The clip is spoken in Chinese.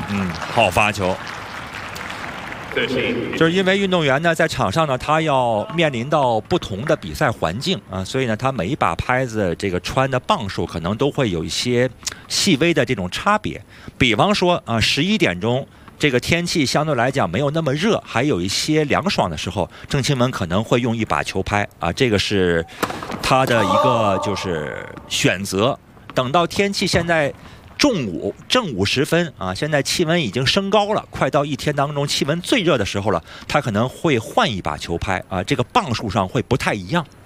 好发球。就是因为运动员呢在场上呢，他要面临到不同的比赛环境啊，所以呢，他每一把拍子这个穿的磅数可能都会有一些细微的这种差别。比方说啊，11点钟。这个天气相对来讲没有那么热，还有一些凉爽的时候，郑钦文可能会用一把球拍啊，这个是他的一个就是选择。等到天气现在正午时分啊，现在气温已经升高了，快到一天当中气温最热的时候了，他可能会换一把球拍啊，这个磅数上会不太一样。